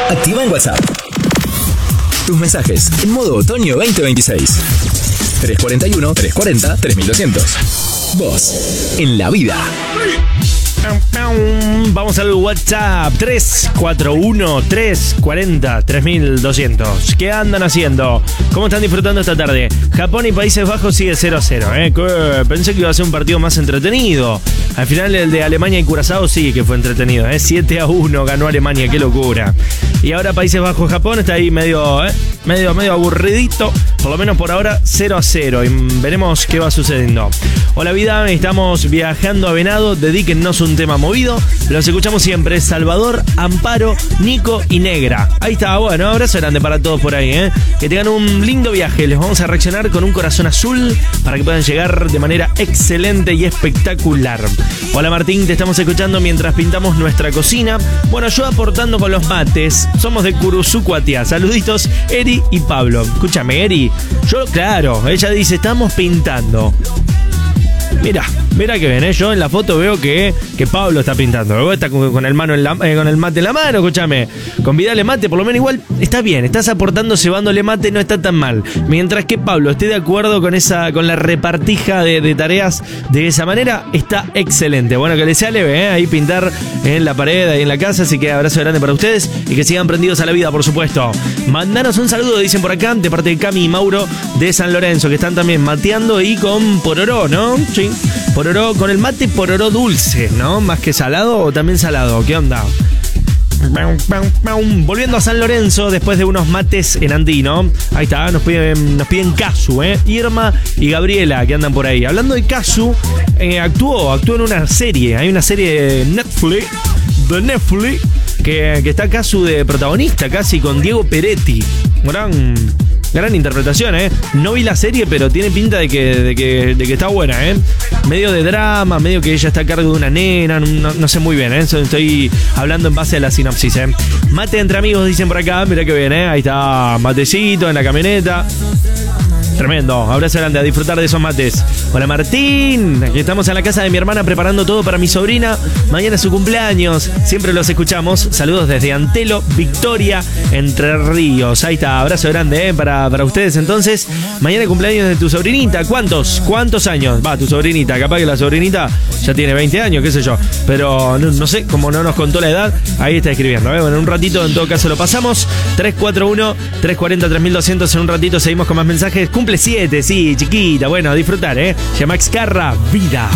Activa en WhatsApp tus mensajes en modo otoño 2026. 341-340-3200. Vos, en la vida. Vamos al WhatsApp 341-340-3200. ¿Qué andan haciendo? ¿Cómo están disfrutando esta tarde? Japón y Países Bajos sigue 0-0. Pensé que iba a ser un partido más entretenido. Al final el de Alemania y Curazao sí que fue entretenido. 7-1 ganó Alemania, qué locura. Y ahora Países Bajos-Japón está ahí medio aburridito. Por lo menos por ahora 0-0. Y veremos qué va sucediendo. Hola vida, estamos viajando a Venado. Dedíquennos un tema movido. Los escuchamos siempre. Salvador, Amparo, Nico y Negra. Ahí está, bueno, abrazo grande para todos por ahí, que tengan un lindo viaje. Les vamos a reaccionar con un corazón azul para que puedan llegar de manera excelente y espectacular. Hola Martín, te estamos escuchando mientras pintamos nuestra cocina. Bueno, yo aportando con los mates. Somos de Curuzucuatia. Saluditos, Eri y Pablo. Escúchame, Eri. Yo, claro, ella dice, estamos pintando. Mira que ven, yo en la foto veo que Pablo está pintando. Luego está con el mate en la mano, escúchame. Convidale mate, por lo menos igual está bien. Estás aportando, cebándole mate, no está tan mal. Mientras que Pablo esté de acuerdo con la repartija de tareas de esa manera, está excelente. Bueno, que les sea leve, ahí pintar en la pared, ahí en la casa. Así que abrazo grande para ustedes y que sigan prendidos a la vida, por supuesto. Mandanos un saludo, dicen por acá, de parte de Cami y Mauro de San Lorenzo, que están también mateando y con pororó, ¿no? Sí. Pororó, con el mate pororó dulce, ¿no? Más que salado o también salado. ¿Qué onda? Volviendo a San Lorenzo después de unos mates en Andino. Ahí está, nos piden Casu, Irma y Gabriela que andan por ahí. Hablando de Casu, actuó en una serie. Hay una serie de Netflix que está Casu de protagonista, casi con Diego Peretti. Gran interpretación, No vi la serie, pero tiene pinta de que está buena, Medio de drama, medio que ella está a cargo de una nena, no sé muy bien, Estoy hablando en base a la sinopsis, Mate entre amigos, dicen por acá, mirá que bien, Ahí está, matecito en la camioneta. Tremendo, abrazo grande, a disfrutar de esos mates. Hola Martín, aquí estamos en la casa de mi hermana preparando todo para mi sobrina. Mañana es su cumpleaños, siempre los escuchamos. Saludos desde Antelo, Victoria, Entre Ríos. Ahí está, abrazo grande para ustedes entonces. Mañana el cumpleaños de tu sobrinita. ¿Cuántos años? Va, tu sobrinita, capaz que la sobrinita ya tiene 20 años, qué sé yo. Pero no sé, como no nos contó la edad, ahí está escribiendo. Bueno, en un ratito en todo caso lo pasamos. 341-340-3200, en un ratito seguimos con más mensajes. Cumple 7, sí, chiquita, bueno, a disfrutar, Max Carra, vida.